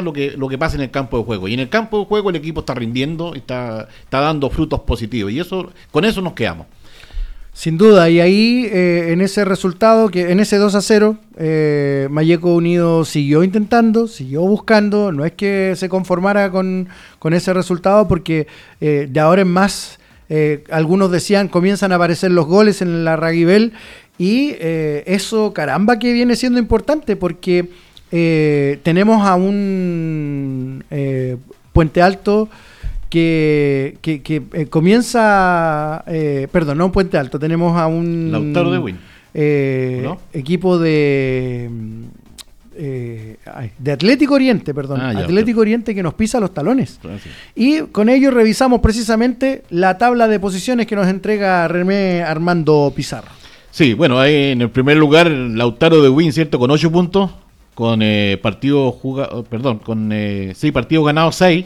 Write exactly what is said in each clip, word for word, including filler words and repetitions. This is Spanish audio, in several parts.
pasa lo que lo que pasa en el campo de juego. Y en el campo de juego el equipo está rindiendo, está, está dando frutos positivos. Y eso con eso nos quedamos. Sin duda, y ahí eh, en ese resultado, que en ese dos a cero, eh, Malleco Unido siguió intentando, siguió buscando, no es que se conformara con, con ese resultado, porque eh, de ahora en más, eh, algunos decían, comienzan a aparecer los goles en la Raguibel, y eh, eso, caramba, que viene siendo importante, porque eh, tenemos a un eh, Puente Alto, que, que, que eh, comienza, eh, perdón, no un Puente Alto, tenemos a un Lautaro de Win, eh, ¿no? equipo de eh, de Atlético Oriente, perdón, ah, ya, Atlético ya. Oriente que nos pisa los talones. Gracias. Y con ello revisamos precisamente la tabla de posiciones que nos entrega René Armando Pizarro. Sí, bueno, ahí en el primer lugar Lautaro de Win, ¿cierto? Con ocho puntos, con eh, partido jugado, perdón, con eh, sí, partido ganado seis.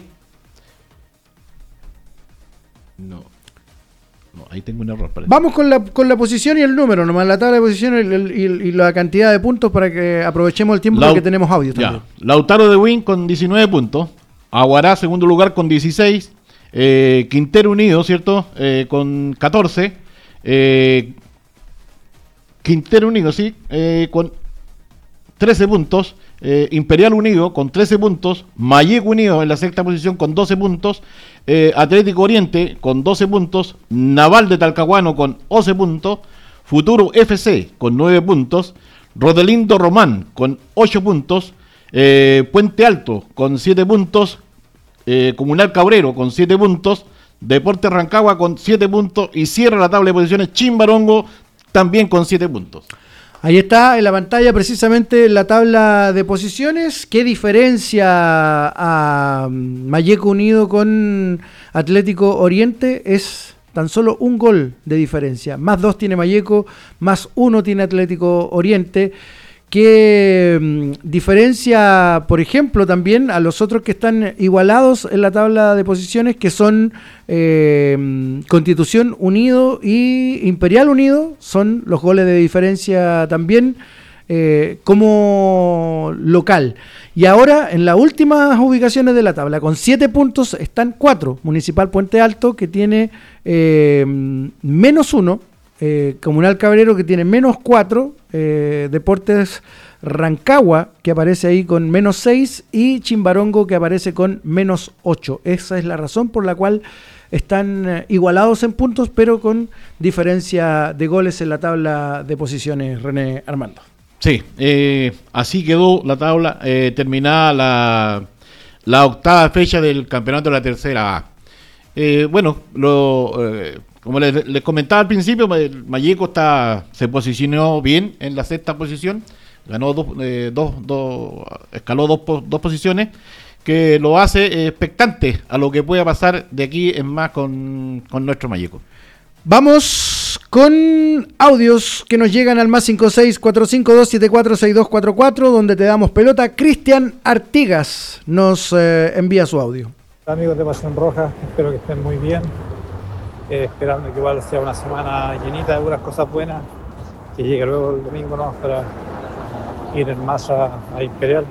No, no, ahí tengo un error. Parece. Vamos con la, con la posición y el número, nomás la tabla de posición y, y, y la cantidad de puntos para que aprovechemos el tiempo Lau- porque tenemos audio también. Ya. Lautaro de Win con diecinueve puntos, Aguará segundo lugar con dieciséis, eh, Quintero Unido, ¿cierto? Eh, con catorce, eh, Quintero Unido, sí, eh, con trece puntos, eh, Imperial Unido con trece puntos, Malleco Unido en la sexta posición con doce puntos, eh, Atlético Oriente con doce puntos, Naval de Talcahuano con once puntos, Futuro F C con nueve puntos, Rodelindo Román con ocho puntos, eh, Puente Alto con siete puntos, eh, Comunal Cabrero con siete puntos, Deporte Rancagua con siete puntos y cierra la tabla de posiciones Chimbarongo también con siete puntos. Ahí está en la pantalla precisamente la tabla de posiciones. ¿Qué diferencia a Malleco Unido con Atlético Oriente? Es tan solo un gol de diferencia. Más dos tiene Malleco, más uno tiene Atlético Oriente. ¿Qué mm, diferencia, por ejemplo, también a los otros que están igualados en la tabla de posiciones, que son eh, Constitución Unido y Imperial Unido? Son los goles de diferencia también eh, como local. Y ahora, en las últimas ubicaciones de la tabla, con siete puntos, están cuatro. Municipal Puente Alto, que tiene eh, menos uno. Eh, Comunal Cabrero, que tiene menos cuatro, eh, Deportes Rancagua, que aparece ahí con menos seis, y Chimbarongo, que aparece con menos ocho. Esa es la razón por la cual están eh, igualados en puntos, pero con diferencia de goles en la tabla de posiciones, René Armando. Sí, eh, así quedó la tabla, eh, terminada la, la octava fecha del campeonato de la tercera A. Eh, bueno, lo... Eh, Como les, les comentaba al principio, Malleco está, se posicionó bien en la sexta posición, ganó dos, eh, dos, dos escaló dos, dos posiciones, que lo hace eh, expectante a lo que pueda pasar de aquí en más con, con nuestro Malleco. Vamos con audios que nos llegan al más cinco seis cuatro cinco dos siete cuatro seis dos cuatro cuatro, donde te damos pelota. Cristian Artigas nos eh, envía su audio. Amigos de Pasión Roja, espero que estén muy bien. Eh, esperando que igual sea una semana llenita de puras cosas buenas, que llegue luego el domingo, ¿no?, para ir en masa a Imperial.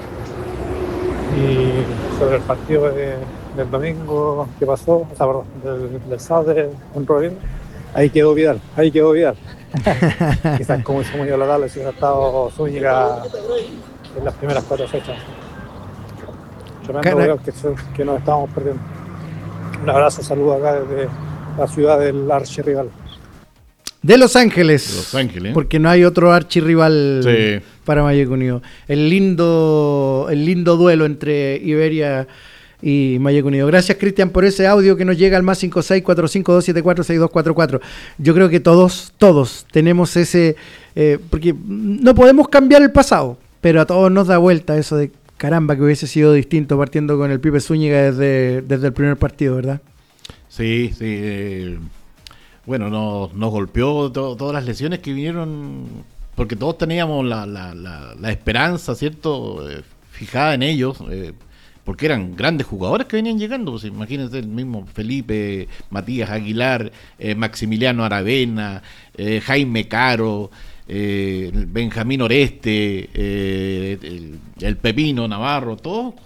Y sobre el partido de, del domingo que pasó, o sea, perdón, del, del sábado de un Rodríguez, ahí quedó Vidal, ahí quedó Vidal. Quizás como hizo muy agradable si hubiera estado Zúñiga en las primeras cuatro fechas. Tremendo creo que, que nos estábamos perdiendo. Un abrazo, saludo acá desde la ciudad del archirrival. De Los Ángeles. De Los Ángeles. Porque no hay otro archirrival sí. para Malleco Unido. El lindo, el lindo duelo entre Iberia y Malleco Unido. Gracias, Cristian, por ese audio que nos llega al más cinco seis cuatro cinco dos siete cuatro seis dos cuatro cuatro. Yo creo que todos, todos tenemos ese... Eh, porque no podemos cambiar el pasado, pero a todos nos da vuelta eso de caramba que hubiese sido distinto partiendo con el Pipe Zúñiga desde, desde el primer partido, ¿verdad? Sí, sí. Eh, bueno, nos, nos golpeó to, todas las lesiones que vinieron, porque todos teníamos la, la, la, la esperanza, ¿cierto?, eh, fijada en ellos, eh, porque eran grandes jugadores que venían llegando. Pues imagínense el mismo Felipe, Matías Aguilar, eh, Maximiliano Aravena, eh, Jaime Caro, eh, Benjamín Oreste, eh, el, el Pepino Navarro, todos